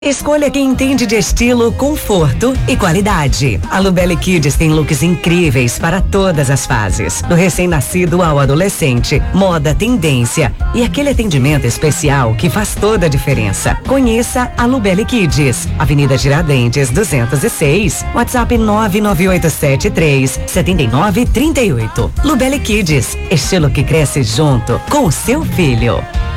Escolha quem entende de estilo, conforto e qualidade. A Lubelli Kids tem looks incríveis para todas as fases, do recém-nascido ao adolescente, moda, tendência e aquele atendimento especial que faz toda a diferença. Conheça a Lubelli Kids, Avenida Tiradentes 206, WhatsApp 99873 7938. Lubelli Kids, estilo que cresce junto com o seu filho.